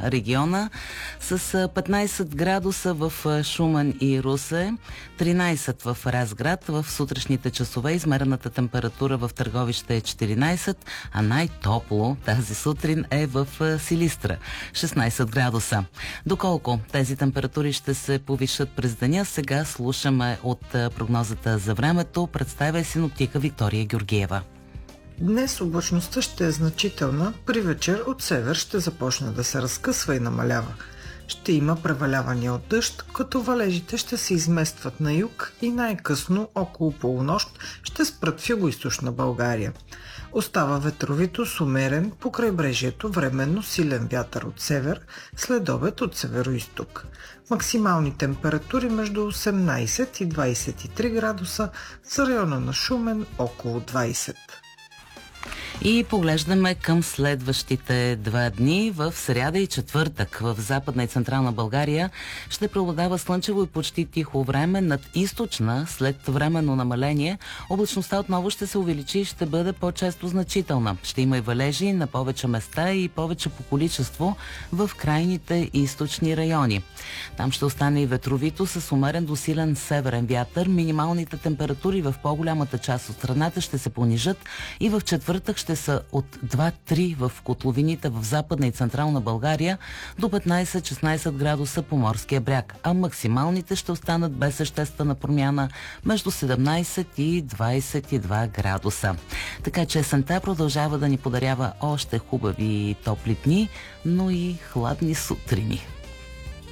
региона, с 15 градуса в Шумен и Русе, 13 в Разград. В сутрешните часове измерената температура в Търговище е 14, а най-топло тази сутрин е в Силистра, 16 градуса. Доколко тези температури ще се повишат през деня, сега слушаме от прогнозата за времето. Представя синоптика Виктория Георгиева. Днес облачността ще е значителна, при вечер от север ще започне да се разкъсва и намалява. Ще има превалявания от дъжд, като валежите ще се изместват на юг и най-късно около полунощ ще спрат в югоизточна България. Остава ветровито с умерен по крайбрежието временно силен вятър от север, след обед от североизток. Максимални температури между 18 и 23 градуса, за района на Шумен около 20. И поглеждаме към следващите 2 дни. В сряда и четвъртък в Западна и Централна България ще преобладава слънчево и почти тихо време. Над източна, след временно намаление, облачността отново ще се увеличи и ще бъде по-често значителна. Ще има и валежи на повече места и повече по количество в крайните източни райони. Там ще остане и ветровито с умерен до силен северен вятър. Минималните температури в по-голямата част от страната ще се понижат и в четвъртък ще са от 2-3 в котловините в Западна и Централна България до 15-16 градуса по морския бряг, а максималните ще останат без съществена промяна между 17 и 22 градуса. Така че есента продължава да ни подарява още хубави топли дни, но и хладни сутрини.